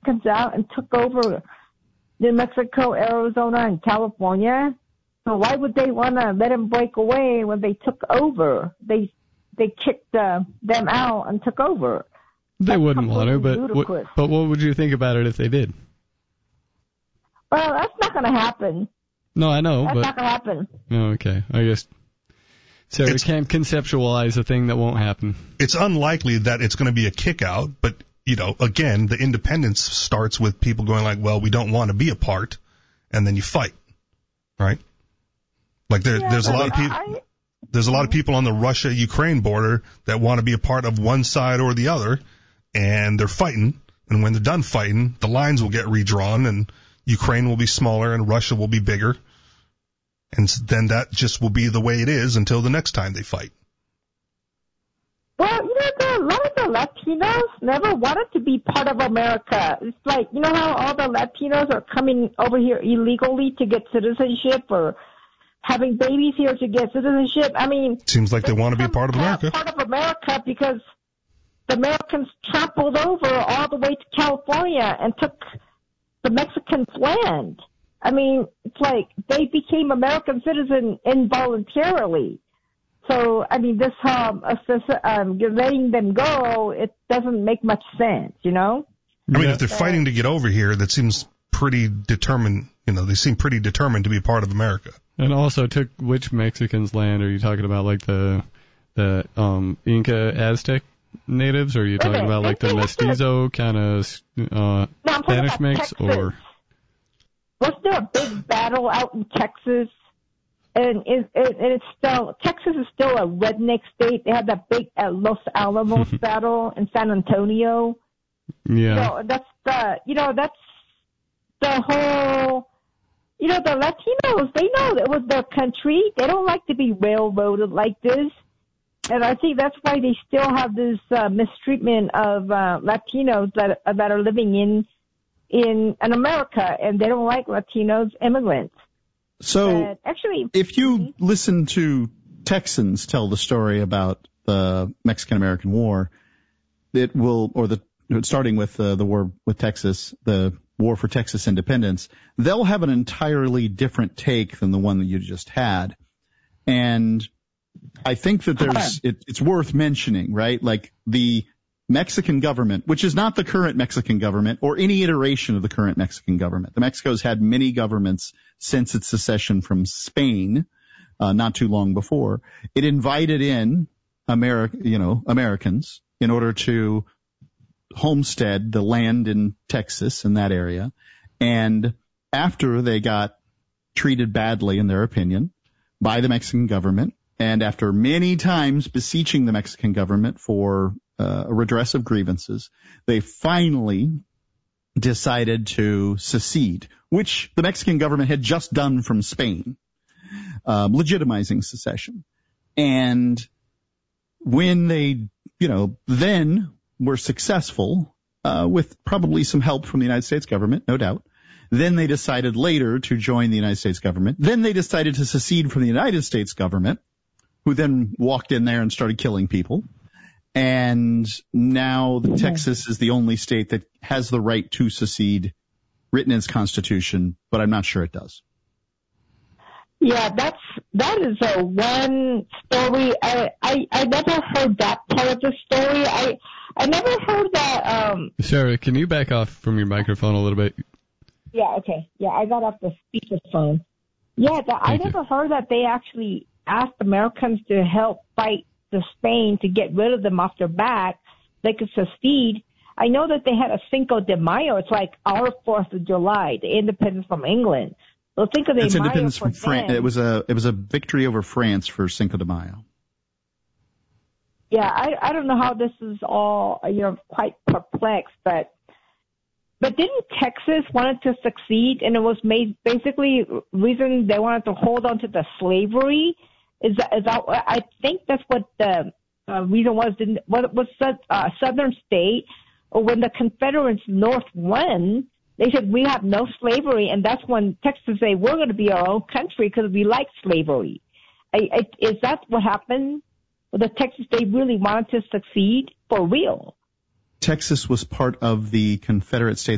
Mexicans out and took over New Mexico, Arizona, and California. So why would they want to let them break away when they took over? They kicked them out and took over. They wouldn't want to, but what would you think about it if they did? Well, that's not going to happen. No, I know, that's but... not going to happen. Oh, okay. I guess... So we can't conceptualize a thing that won't happen. It's unlikely that it's going to be a kick out, but, again, the independence starts with people going like, well, we don't want to be a part, and then you fight, right? Like there's a lot of people... There's a lot of people on the Russia-Ukraine border that want to be a part of one side or the other, and they're fighting. And when they're done fighting, the lines will get redrawn, and Ukraine will be smaller and Russia will be bigger. And then that just will be the way it is until the next time they fight. Well, a lot of the Latinos never wanted to be part of America. It's like, how all the Latinos are coming over here illegally to get citizenship or having babies here to get citizenship. I mean, seems like they want to be a part of America. Part of America because the Americans trampled over all the way to California and took the Mexicans' land. I mean, it's like they became American citizens involuntarily. So, I mean, this you're letting them go, it doesn't make much sense, I mean, if they're fighting to get over here, that seems pretty determined. They seem pretty determined to be part of America. And also took which Mexicans' land? Are you talking about like the Inca Aztec natives, or are you talking about like the mestizo kind of Spanish mix? Or wasn't there a big battle out in Texas? And it's still, Texas is still a redneck state. They had that big Los Alamos battle in San Antonio. Yeah. So that's the whole. The Latinos, they know it was their country. They don't like to be railroaded like this. And I think that's why they still have this mistreatment of Latinos that are living in America, and they don't like Latinos immigrants. So actually, if you listen to Texans tell the story about the Mexican-American War, starting with the war with Texas, the War for Texas Independence, they'll have an entirely different take than the one that you just had. And I think that it's worth mentioning, right? Like the Mexican government, which is not the current Mexican government or any iteration of the current Mexican government. The Mexico's had many governments since its secession from Spain, not too long before. It invited in Americans in order to homestead the land in Texas in that area. And after they got treated badly, in their opinion, by the Mexican government, and after many times beseeching the Mexican government for a redress of grievances, they finally decided to secede, which the Mexican government had just done from Spain, legitimizing secession. And when they, then were successful, with probably some help from the United States government, no doubt. Then they decided later to join the United States government. Then they decided to secede from the United States government, who then walked in there and started killing people. And now Texas is the only state that has the right to secede, written in its constitution, but I'm not sure it does. Yeah, that is a one story. I never heard that part of the story. I never heard that. Sarah, can you back off from your microphone a little bit? Yeah, okay. Yeah, I got off the speakerphone. Yeah, I never heard that they actually asked Americans to help fight the Spain to get rid of them off their back. They could secede. I know that they had a Cinco de Mayo. It's like our 4th of July, the independence from England. So Cinco de Mayo independence from France. It was a victory over France for Cinco de Mayo. Yeah, I don't know how this is all, quite perplexed, but didn't Texas wanted to succeed, and it was made basically reason they wanted to hold on to the slavery? Is that I think that's what the reason was. What was Southern state, or when the Confederates North won, they said we have no slavery, and that's when Texas said we're going to be our own country because we like slavery. Is that what happened? The Texas, they really wanted to succeed for real. Texas was part of the Confederate States